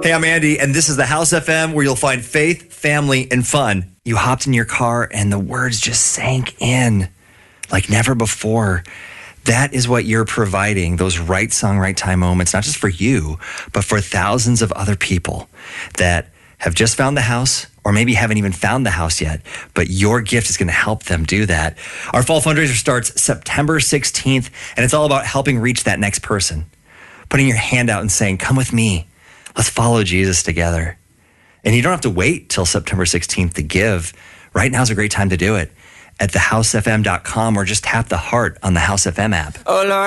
Hey, I'm Andy, and this is the House FM where you'll find faith, family, and fun. You hopped in your car and the words just sank in like never before. That is what you're providing, those right song, right time moments, not just for you, but for thousands of other people that have just found the house or maybe haven't even found the house yet, but your gift is going to help them do that. Our fall fundraiser starts September 16th, and it's all about helping reach that next person, putting your hand out and saying, come with me. Let's follow Jesus together. And you don't have to wait till September 16th to give. Right now is a great time to do it at thehousefm.com or just tap the heart on the House FM app. Oh, Lord.